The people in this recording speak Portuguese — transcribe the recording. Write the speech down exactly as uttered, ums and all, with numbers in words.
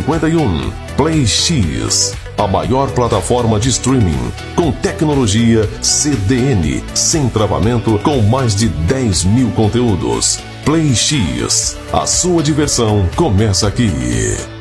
cinquenta e um. Play X, a maior plataforma de streaming com tecnologia C D N, sem travamento, com mais de dez mil conteúdos. Play X, a sua diversão começa aqui.